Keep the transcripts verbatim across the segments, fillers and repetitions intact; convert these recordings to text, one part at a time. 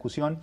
persecución,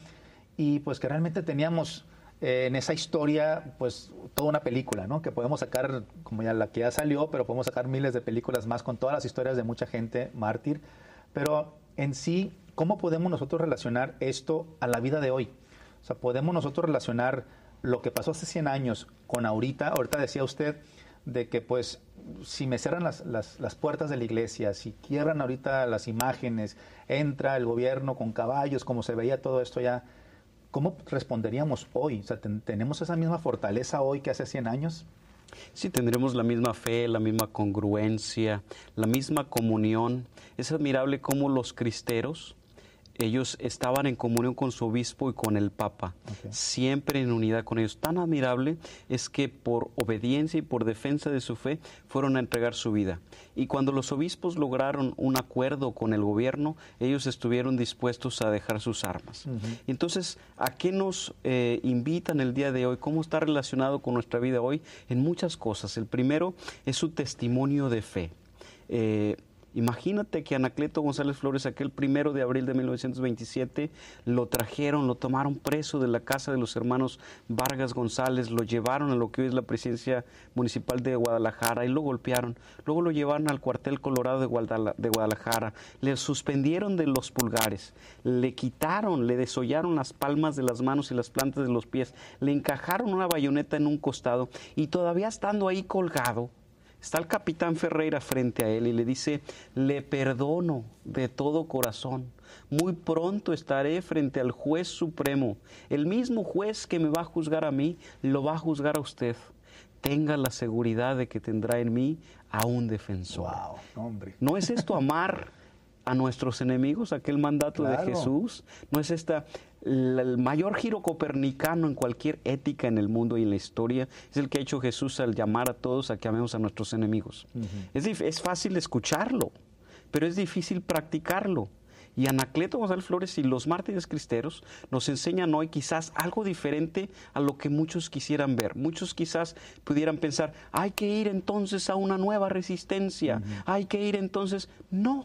y pues que realmente teníamos eh, en esa historia pues toda una película, ¿no? Que podemos sacar, como ya la que ya salió, pero podemos sacar miles de películas más con todas las historias de mucha gente mártir. Pero en sí, ¿cómo podemos nosotros relacionar esto a la vida de hoy? O sea, ¿podemos nosotros relacionar lo que pasó hace cien años con ahorita? Ahorita decía usted de que pues si me cierran las, las, las puertas de la iglesia, si quiebran ahorita las imágenes, entra el gobierno con caballos, como se veía todo esto ya, ¿cómo responderíamos hoy? O sea, ten, ¿tenemos esa misma fortaleza hoy que hace cien años? Sí, tendremos la misma fe, la misma congruencia, la misma comunión. Es admirable cómo los cristeros, ellos estaban en comunión con su obispo y con el Papa, okay. Siempre en unidad con ellos. Tan admirable es que por obediencia y por defensa de su fe fueron a entregar su vida. Y cuando los obispos lograron un acuerdo con el gobierno, ellos estuvieron dispuestos a dejar sus armas. Uh-huh. Entonces, ¿a qué nos eh, invitan el día de hoy? ¿Cómo está relacionado con nuestra vida hoy? En muchas cosas. El primero es su testimonio de fe. Eh, Imagínate que Anacleto González Flores, aquel primero de abril de mil novecientos veintisiete, lo trajeron, lo tomaron preso de la casa de los hermanos Vargas González, lo llevaron a lo que hoy es la presidencia municipal de Guadalajara y lo golpearon. Luego lo llevaron al cuartel Colorado de Guadalajara, le suspendieron de los pulgares, le quitaron, le desollaron las palmas de las manos y las plantas de los pies, le encajaron una bayoneta en un costado y todavía estando ahí colgado, está el capitán Ferreira frente a él y le dice: le perdono de todo corazón. Muy pronto estaré frente al juez supremo. El mismo juez que me va a juzgar a mí, lo va a juzgar a usted. Tenga la seguridad de que tendrá en mí a un defensor. Wow, hombre. ¿No es esto amar a nuestros enemigos, aquel mandato claro. de Jesús? ¿No es esta el mayor giro copernicano en cualquier ética en el mundo y en la historia? Es el que ha hecho Jesús al llamar a todos a que amemos a nuestros enemigos. Uh-huh. es, es fácil escucharlo, pero es difícil practicarlo. Y Anacleto González Flores y los mártires cristeros nos enseñan hoy quizás algo diferente a lo que muchos quisieran ver. Muchos quizás pudieran pensar: hay que ir entonces a una nueva resistencia, uh-huh. hay que ir entonces... No.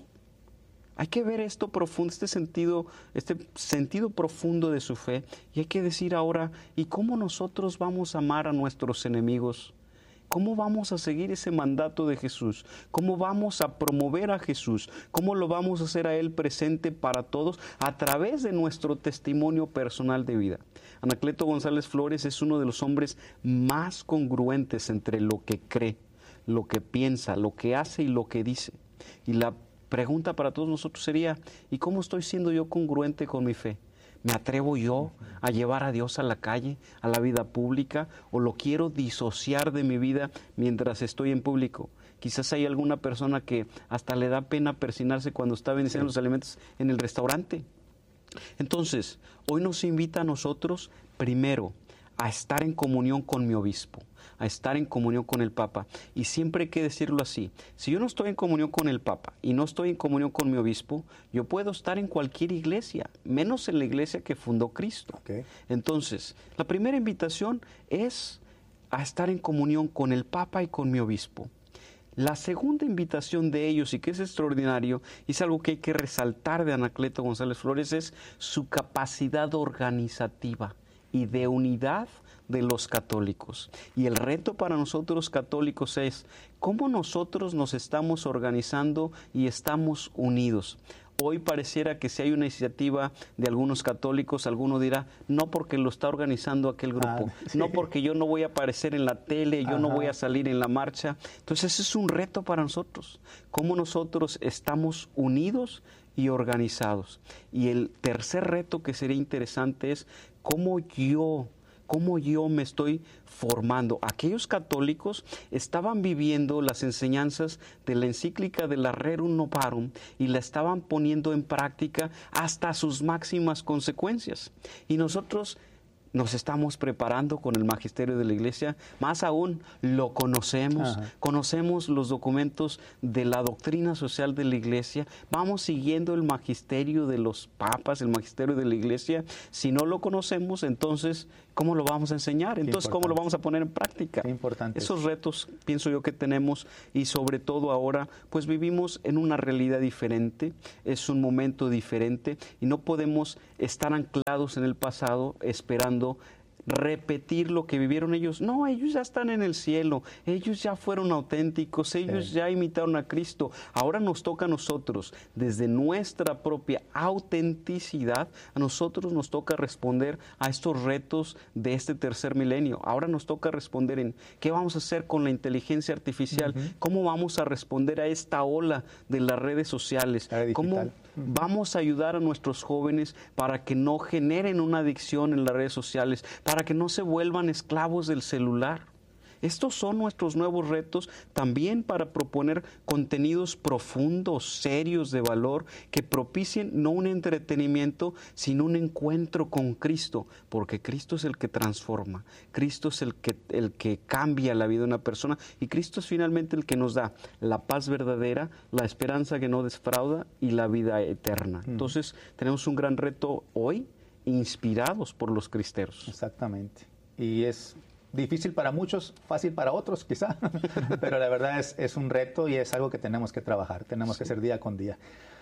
Hay que ver esto profundo, este sentido, este sentido profundo de su fe, y hay que decir ahora: ¿y cómo nosotros vamos a amar a nuestros enemigos? ¿Cómo vamos a seguir ese mandato de Jesús? ¿Cómo vamos a promover a Jesús? ¿Cómo lo vamos a hacer a Él presente para todos a través de nuestro testimonio personal de vida? Anacleto González Flores es uno de los hombres más congruentes entre lo que cree, lo que piensa, lo que hace y lo que dice. Y la pregunta para todos nosotros sería: ¿y cómo estoy siendo yo congruente con mi fe? ¿Me atrevo yo a llevar a Dios a la calle, a la vida pública, o lo quiero disociar de mi vida mientras estoy en público? Quizás hay alguna persona que hasta le da pena persinarse cuando está bendiciendo sí. los alimentos en el restaurante. Entonces, hoy nos invita a nosotros, primero, a estar en comunión con mi obispo, a estar en comunión con el Papa. Y siempre hay que decirlo así: si yo no estoy en comunión con el Papa y no estoy en comunión con mi obispo, yo puedo estar en cualquier iglesia, menos en la iglesia que fundó Cristo. Okay. Entonces, la primera invitación es a estar en comunión con el Papa y con mi obispo. La segunda invitación de ellos, y que es extraordinario, y es algo que hay que resaltar de Anacleto González Flores, es su capacidad organizativa y de unidad de los católicos. Y el reto para nosotros católicos es cómo nosotros nos estamos organizando y estamos unidos. Hoy pareciera que si hay una iniciativa de algunos católicos, alguno dirá: no, porque lo está organizando aquel grupo, ah, sí. no, porque yo no voy a aparecer en la tele, yo Ajá. no voy a salir en la marcha. Entonces ese es un reto para nosotros, cómo nosotros estamos unidos y organizados. Y el tercer reto que sería interesante es cómo yo cómo yo me estoy formando. Aquellos católicos estaban viviendo las enseñanzas de la encíclica de la Rerum Novarum y la estaban poniendo en práctica hasta sus máximas consecuencias. Y nosotros nos estamos preparando con el magisterio de la Iglesia, más aún lo conocemos, Ajá. conocemos los documentos de la doctrina social de la Iglesia, vamos siguiendo el magisterio de los papas, el magisterio de la Iglesia. Si no lo conocemos, entonces, ¿cómo lo vamos a enseñar? Entonces, ¿cómo lo vamos a poner en práctica? Qué importante. Esos retos, pienso yo, que tenemos, y sobre todo ahora, pues vivimos en una realidad diferente, es un momento diferente, y no podemos estar anclados en el pasado esperando repetir lo que vivieron ellos. No, ellos ya están en el cielo, ellos ya fueron auténticos, ellos sí. ya imitaron a Cristo. Ahora nos toca a nosotros, desde nuestra propia autenticidad, a nosotros nos toca responder a estos retos de este tercer milenio. Ahora nos toca responder en qué vamos a hacer con la inteligencia artificial, uh-huh. cómo vamos a responder a esta ola de las redes sociales, cómo uh-huh. vamos a ayudar a nuestros jóvenes para que no generen una adicción en las redes sociales, para que no se vuelvan esclavos del celular. Estos son nuestros nuevos retos también para proponer contenidos profundos, serios, de valor, que propicien no un entretenimiento, sino un encuentro con Cristo, porque Cristo es el que transforma, Cristo es el que, el que cambia la vida de una persona, y Cristo es finalmente el que nos da la paz verdadera, la esperanza que no defrauda y la vida eterna. Mm. Entonces, tenemos un gran reto hoy, inspirados por los cristeros. Exactamente. Y es difícil para muchos, fácil para otros quizá, pero la verdad es, es un reto y es algo que tenemos que trabajar, tenemos sí. que hacer día con día.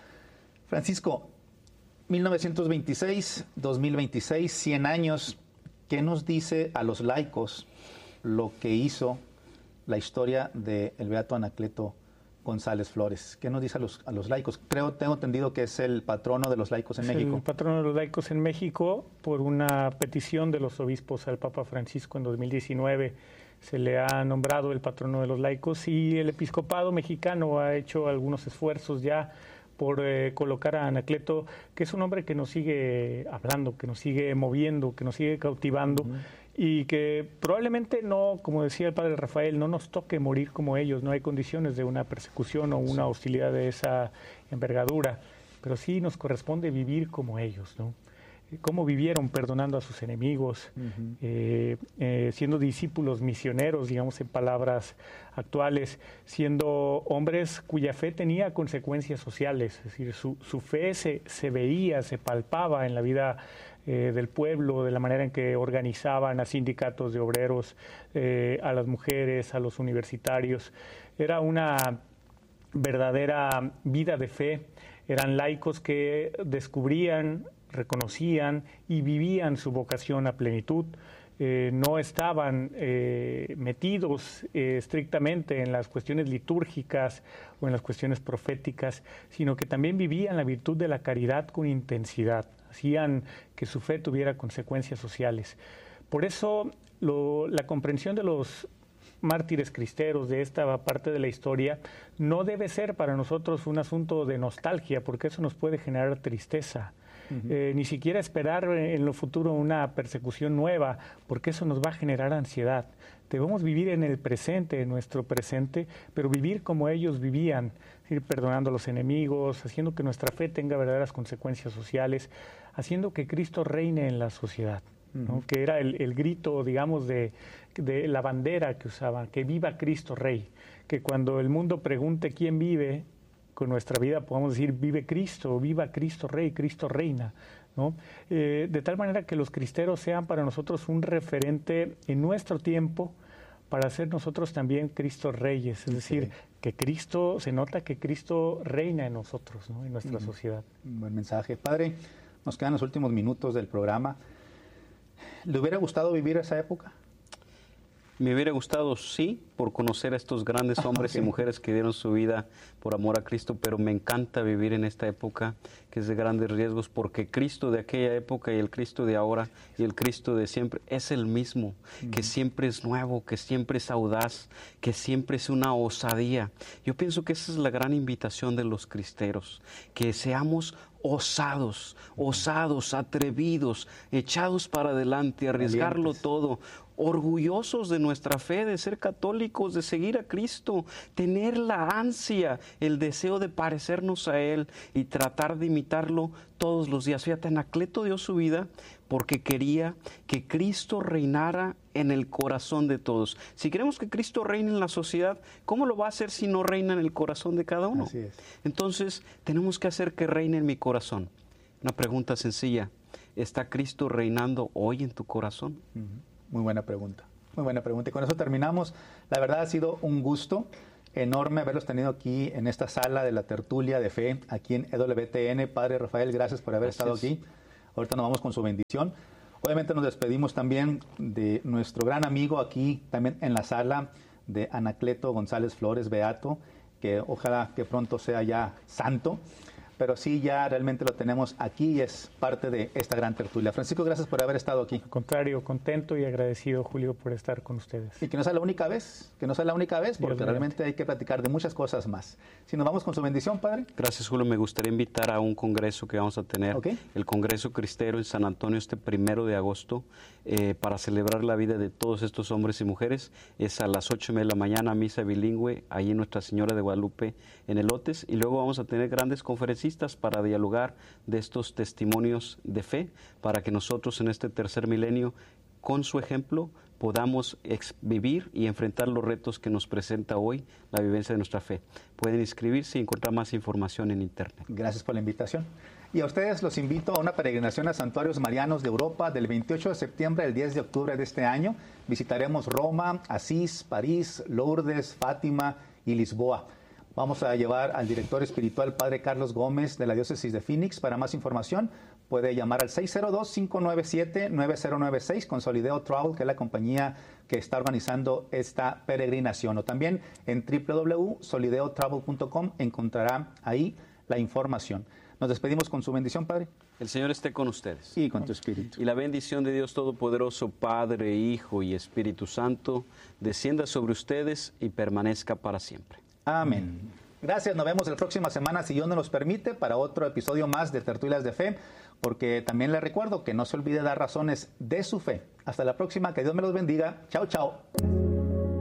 Francisco, mil novecientos veintiséis, dos mil veintiséis, cien años, ¿qué nos dice a los laicos lo que hizo la historia del Beato Anacleto González Flores? ¿Qué nos dice a los, a los laicos? Creo, tengo entendido que es el patrono de los laicos en es México. El patrono de los laicos en México, por una petición de los obispos al Papa Francisco en dos mil diecinueve, se le ha nombrado el patrono de los laicos, y el episcopado mexicano ha hecho algunos esfuerzos ya por eh, colocar a Anacleto, que es un hombre que nos sigue hablando, que nos sigue moviendo, que nos sigue cautivando, uh-huh. y que probablemente no, como decía el padre Rafael, no nos toque morir como ellos, no hay condiciones de una persecución o una hostilidad de esa envergadura, pero sí nos corresponde vivir como ellos, ¿no? Cómo vivieron perdonando a sus enemigos, uh-huh. eh, eh, siendo discípulos misioneros, digamos en palabras actuales, siendo hombres cuya fe tenía consecuencias sociales, es decir, su, su fe se, se veía, se palpaba en la vida eh, del pueblo, de la manera en que organizaban a sindicatos de obreros, eh, a las mujeres, a los universitarios. Era una verdadera vida de fe, eran laicos que descubrían, reconocían y vivían su vocación a plenitud, eh, no estaban eh, metidos eh, estrictamente en las cuestiones litúrgicas o en las cuestiones proféticas, sino que también vivían la virtud de la caridad con intensidad, hacían que su fe tuviera consecuencias sociales. Por eso lo, la comprensión de los mártires cristeros de esta parte de la historia no debe ser para nosotros un asunto de nostalgia, porque eso nos puede generar tristeza. Uh-huh. Eh, ni siquiera esperar en lo futuro una persecución nueva, porque eso nos va a generar ansiedad. Debemos vivir en el presente, en nuestro presente, pero vivir como ellos vivían, ir perdonando a los enemigos, haciendo que nuestra fe tenga verdaderas consecuencias sociales, haciendo que Cristo reine en la sociedad, ¿no? Uh-huh. Que era el, el grito, digamos, de, de la bandera que usaban, que viva Cristo Rey, que cuando el mundo pregunte quién vive con nuestra vida, podamos decir, vive Cristo, viva Cristo Rey, Cristo reina, ¿no? Eh, de tal manera que los cristeros sean para nosotros un referente en nuestro tiempo, para ser nosotros también Cristo Reyes, es decir, sí. que Cristo, se nota que Cristo reina en nosotros, ¿no? En nuestra mm. sociedad. Buen mensaje. Padre, nos quedan los últimos minutos del programa. ¿Le hubiera gustado vivir esa época? Me hubiera gustado, sí, por conocer a estos grandes hombres okay. y mujeres que dieron su vida por amor a Cristo, pero me encanta vivir en esta época que es de grandes riesgos, porque Cristo de aquella época y el Cristo de ahora y el Cristo de siempre es el mismo, uh-huh. que siempre es nuevo, que siempre es audaz, que siempre es una osadía. Yo pienso que esa es la gran invitación de los cristeros, que seamos osados, osados, atrevidos, echados para adelante, arriesgarlo todo, orgullosos de nuestra fe, de ser católicos, de seguir a Cristo, tener la ansia, el deseo de parecernos a Él y tratar de imitarlo todos los días. Fíjate, Anacleto dio su vida porque quería que Cristo reinara en el corazón de todos. Si queremos que Cristo reine en la sociedad, ¿cómo lo va a hacer si no reina en el corazón de cada uno? Así es. Entonces, tenemos que hacer que reine en mi corazón. Una pregunta sencilla: ¿está Cristo reinando hoy en tu corazón? Uh-huh. Muy buena pregunta, muy buena pregunta. Y con eso terminamos. La verdad ha sido un gusto enorme haberlos tenido aquí en esta sala de la tertulia de fe, aquí en E W T N. Padre Rafael, gracias por haber Gracias. estado aquí. Ahorita nos vamos con su bendición. Obviamente nos despedimos también de nuestro gran amigo aquí, también en la sala, de Anacleto González Flores, beato, que ojalá que pronto sea ya santo. Pero sí, ya realmente lo tenemos aquí y es parte de esta gran tertulia. Francisco, gracias por haber estado aquí. Al contrario, contento y agradecido, Julio, por estar con ustedes. Y que no sea la única vez, que no sea la única vez, porque Dios realmente mediante. hay que platicar de muchas cosas más. Si nos vamos con su bendición, Padre. Gracias, Julio. Me gustaría invitar a un congreso que vamos a tener, Ok. el Congreso Cristero en San Antonio este primero de agosto, eh, para celebrar la vida de todos estos hombres y mujeres. Es a las ocho y media de la mañana, misa bilingüe, ahí en Nuestra Señora de Guadalupe, en Elotes. Y luego vamos a tener grandes conferencistas para dialogar de estos testimonios de fe, para que nosotros en este tercer milenio, con su ejemplo, podamos ex- vivir y enfrentar los retos que nos presenta hoy la vivencia de nuestra fe. Pueden inscribirse y encontrar más información en internet. Gracias por la invitación. Y a ustedes los invito a una peregrinación a santuarios marianos de Europa del veintiocho de septiembre al diez de octubre de este año. Visitaremos Roma, Asís, París, Lourdes, Fátima y Lisboa. Vamos a llevar al director espiritual, Padre Carlos Gómez, de la Diócesis de Phoenix. Para más información, puede llamar al seis cero dos, cinco nueve siete, nueve cero nueve seis con Solideo Travel, que es la compañía que está organizando esta peregrinación. O también en w w w punto solideo travel punto com encontrará ahí la información. Nos despedimos con su bendición, Padre. El Señor esté con ustedes. Y con tu espíritu. Y la bendición de Dios Todopoderoso, Padre, Hijo y Espíritu Santo, descienda sobre ustedes y permanezca para siempre. Amén. Gracias, nos vemos la próxima semana, si Dios nos los permite, para otro episodio más de Tertulias de Fe, porque también les recuerdo que no se olvide dar razones de su fe. Hasta la próxima, que Dios me los bendiga. Chao, chao.